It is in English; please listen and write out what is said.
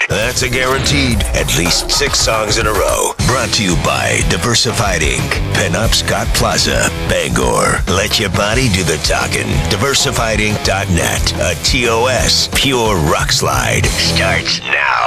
That's a guaranteed at least 6 songs in a row. Brought to you by Diversified Inc. Pinup Scott Plaza, Bangor. Let your body do the talking. DiversifiedInc.net. A TOS Pure Rock Slide starts now.